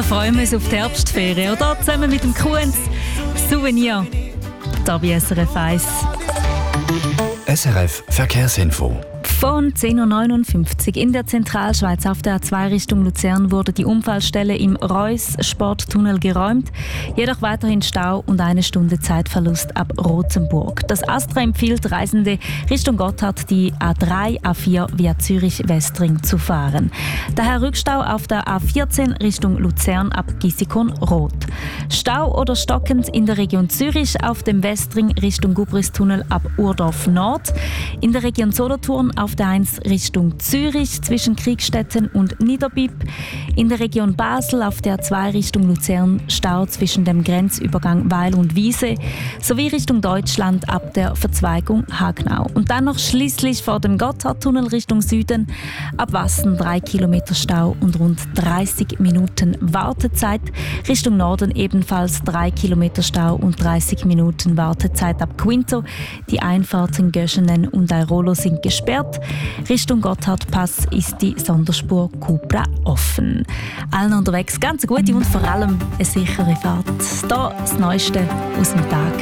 Da freuen wir uns auf die Herbstferien. Und da zusammen mit dem Kunz Souvenir. Da bei SRF 1. SRF Verkehrsinfo. Von 10.59 Uhr in der Zentralschweiz auf der A2 Richtung Luzern wurde die Unfallstelle im Reuss-Sporttunnel geräumt. Jedoch weiterhin Stau und 1 Stunde Zeitverlust ab Rothenburg. Das ASTRA empfiehlt Reisende Richtung Gotthard die A3, A4 via Zürich-Westring zu fahren. Daher Rückstau auf der A14 Richtung Luzern ab Gissikon-Roth. Stau oder stockend in der Region Zürich auf dem Westring Richtung Gubristunnel ab Urdorf Nord. In der Region Solothurn auf der 1 Richtung Zürich zwischen Kriegstetten und Niederbipp. In der Region Basel auf der 2 Richtung Luzern Stau zwischen dem Grenzübergang Weil und Wiese sowie Richtung Deutschland ab der Verzweigung Hagnau. Und dann noch schließlich vor dem Gotthardtunnel Richtung Süden ab Wassen 3 Kilometer Stau und rund 30 Minuten Wartezeit. Richtung Norden ebenfalls 3 Kilometer Stau und 30 Minuten Wartezeit ab Quinto. Die Einfahrten Göschenen und Airolo sind gesperrt. Richtung Gotthardpass ist die Sonderspur Cupra offen. Allen unterwegs ganz gute und vor allem eine sichere Fahrt. Hier das Neueste aus dem Tag.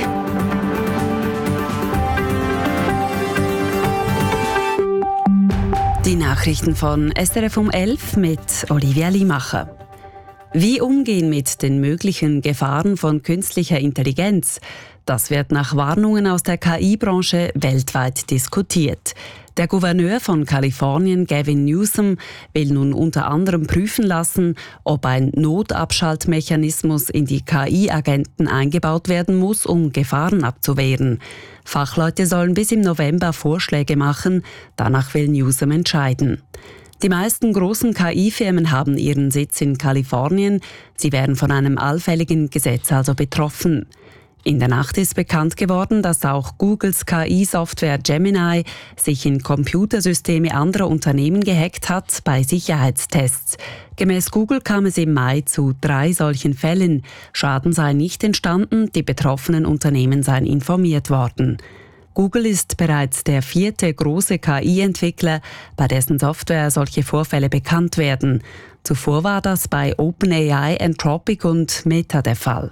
Die Nachrichten von SRF um 11 mit Olivia Limacher. Wie umgehen mit den möglichen Gefahren von künstlicher Intelligenz? Das wird nach Warnungen aus der KI-Branche weltweit diskutiert. Der Gouverneur von Kalifornien, Gavin Newsom, will nun unter anderem prüfen lassen, ob ein Notabschaltmechanismus in die KI-Agenten eingebaut werden muss, um Gefahren abzuwehren. Fachleute sollen bis im November Vorschläge machen, danach will Newsom entscheiden. Die meisten großen KI-Firmen haben ihren Sitz in Kalifornien. Sie wären von einem allfälligen Gesetz also betroffen. In der Nacht ist bekannt geworden, dass auch Googles KI-Software Gemini sich in Computersysteme anderer Unternehmen gehackt hat bei Sicherheitstests. Gemäß Google kam es im Mai zu 3 solchen Fällen. Schaden sei nicht entstanden, die betroffenen Unternehmen seien informiert worden. Google ist bereits der 4. große KI-Entwickler, bei dessen Software solche Vorfälle bekannt werden. Zuvor war das bei OpenAI, Anthropic und Meta der Fall.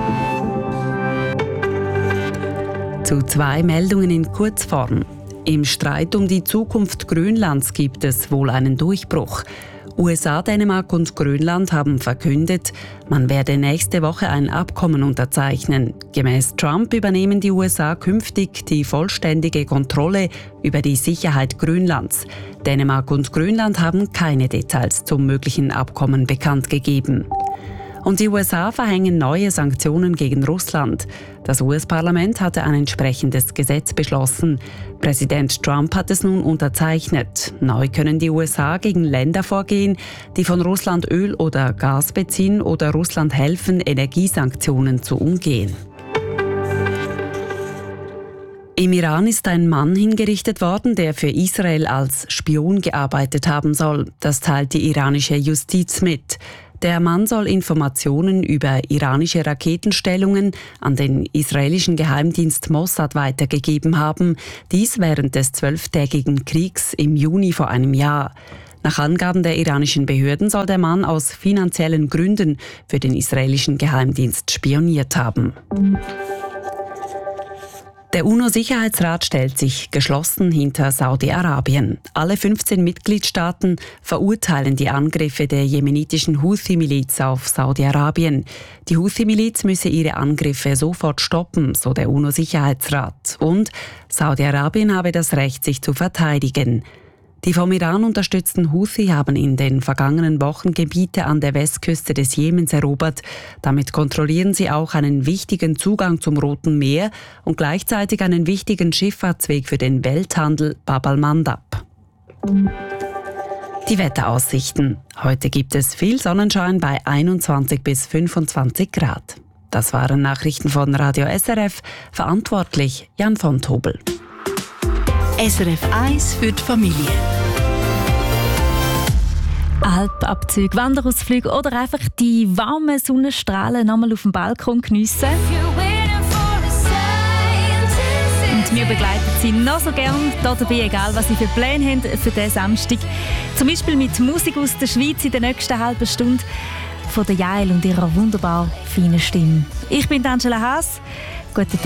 Zu 2 Meldungen in Kurzform. Im Streit um die Zukunft Grönlands gibt es wohl einen Durchbruch. USA, Dänemark und Grönland haben verkündet, man werde nächste Woche ein Abkommen unterzeichnen. Gemäß Trump übernehmen die USA künftig die vollständige Kontrolle über die Sicherheit Grönlands. Dänemark und Grönland haben keine Details zum möglichen Abkommen bekannt gegeben. Und die USA verhängen neue Sanktionen gegen Russland. Das US-Parlament hatte ein entsprechendes Gesetz beschlossen. Präsident Trump hat es nun unterzeichnet. Neu können die USA gegen Länder vorgehen, die von Russland Öl oder Gas beziehen oder Russland helfen, Energiesanktionen zu umgehen. Im Iran ist ein Mann hingerichtet worden, der für Israel als Spion gearbeitet haben soll. Das teilt die iranische Justiz mit. Der Mann soll Informationen über iranische Raketenstellungen an den israelischen Geheimdienst Mossad weitergegeben haben. Dies während des 12-tägigen Kriegs im Juni vor einem Jahr. Nach Angaben der iranischen Behörden soll der Mann aus finanziellen Gründen für den israelischen Geheimdienst spioniert haben. Der UNO-Sicherheitsrat stellt sich geschlossen hinter Saudi-Arabien. Alle 15 Mitgliedstaaten verurteilen die Angriffe der jemenitischen Houthi-Miliz auf Saudi-Arabien. Die Houthi-Miliz müsse ihre Angriffe sofort stoppen, so der UNO-Sicherheitsrat. Und Saudi-Arabien habe das Recht, sich zu verteidigen. Die vom Iran unterstützten Houthi haben in den vergangenen Wochen Gebiete an der Westküste des Jemens erobert. Damit kontrollieren sie auch einen wichtigen Zugang zum Roten Meer und gleichzeitig einen wichtigen Schifffahrtsweg für den Welthandel, Bab al-Mandab. Die Wetteraussichten. Heute gibt es viel Sonnenschein bei 21 bis 25 Grad. Das waren Nachrichten von Radio SRF. Verantwortlich Jan von Tobel. SRF 1 für die Familie. Alpabzüge, Wanderausflüge oder einfach die warmen Sonnenstrahlen nochmal auf dem Balkon geniessen. Und wir begleiten Sie noch so gern hier dabei, egal was Sie für Pläne haben für diesen Samstag. Zum Beispiel mit Musik aus der Schweiz in der nächsten halben Stunde. von der Jael und ihrer wunderbar feinen Stimme. Ich bin Angela Haas. Guten Tag.